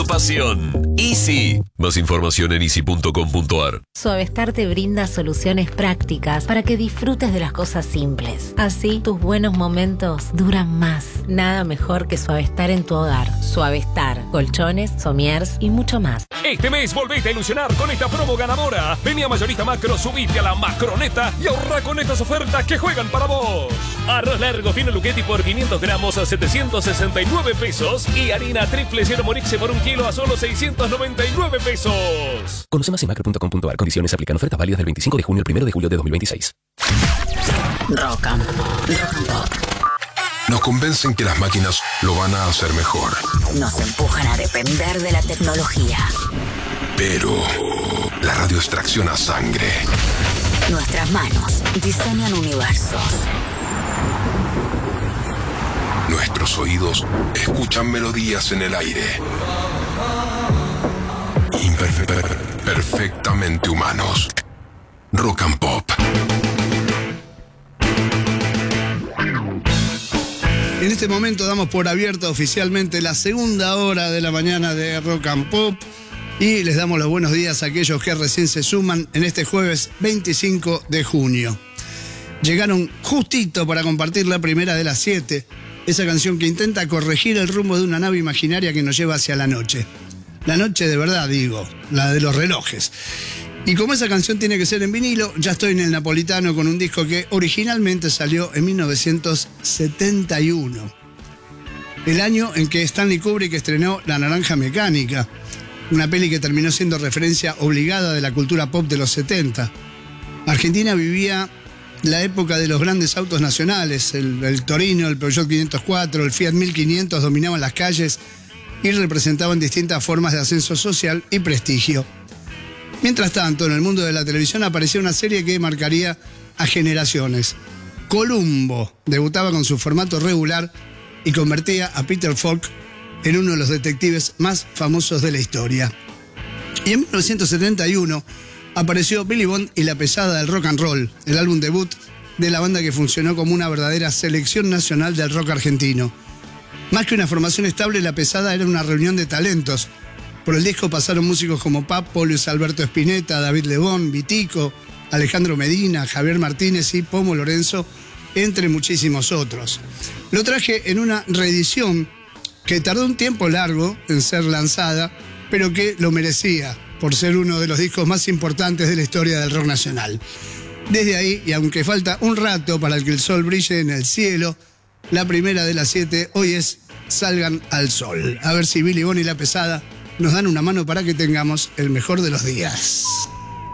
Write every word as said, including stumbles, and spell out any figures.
Pasión. Easy. Más información en easy punto com punto ar. Suavestar te brinda soluciones prácticas para que disfrutes de las cosas simples. Así, tus buenos momentos duran más. Nada mejor que Suavestar en tu hogar. Suavestar, colchones, somiers y mucho más. Este mes volvete a ilusionar con esta promo ganadora. Vení a Mayorista Macro, subite a la Macroneta y ahorra con estas ofertas que juegan para vos. Arroz largo fino Luchetti por quinientos gramos a setecientos sesenta y nueve pesos y harina triple cero Morixe por un kilo a solo seiscientos noventa y nueve pesos. Conoce más en macro punto com punto ar. Condiciones aplican. Ofertas válidas del veinticinco de junio al primero de julio de dos mil veintiséis. Rock and Pop. Rock and Pop. Nos convencen que las máquinas lo van a hacer mejor. Nos empujan a depender de la tecnología. Pero la radio extracciona sangre. Nuestras manos diseñan universos. Nuestros oídos escuchan melodías en el aire. Imperfe- perfectamente humanos. Rock and Pop. En este momento damos por abierta oficialmente la segunda hora de la mañana de Rock and Pop y les damos los buenos días a aquellos que recién se suman en este jueves veinticinco de junio. Llegaron justito para compartir la primera de las siete, esa canción que intenta corregir el rumbo de una nave imaginaria que nos lleva hacia la noche. La noche de verdad, digo, la de los relojes. Y como esa canción tiene que ser en vinilo, ya estoy en el Napolitano con un disco que originalmente salió en mil novecientos setenta y uno. El año en que Stanley Kubrick estrenó La Naranja Mecánica, una peli que terminó siendo referencia obligada de la cultura pop de los setenta. Argentina vivía la época de los grandes autos nacionales, el, el Torino, el Peugeot quinientos cuatro, el Fiat mil quinientos dominaban las calles y representaban distintas formas de ascenso social y prestigio. Mientras tanto, en el mundo de la televisión aparecía una serie que marcaría a generaciones. Columbo debutaba con su formato regular y convertía a Peter Falk en uno de los detectives más famosos de la historia. Y en mil novecientos setenta y uno apareció Billy Bond y la pesada del rock and roll, el álbum debut de la banda que funcionó como una verdadera selección nacional del rock argentino. Más que una formación estable, la pesada era una reunión de talentos. Por el disco pasaron músicos como Papo, Luis Alberto Spinetta, David Lebón, Vitico, Alejandro Medina, Javier Martínez y Pomo Lorenzo, entre muchísimos otros. Lo traje en una reedición que tardó un tiempo largo en ser lanzada, pero que lo merecía por ser uno de los discos más importantes de la historia del rock nacional. Desde ahí, y aunque falta un rato para que el sol brille en el cielo, la primera de las siete hoy es Salgan al Sol. A ver si Billy Bond y la pesada nos dan una mano para que tengamos el mejor de los días.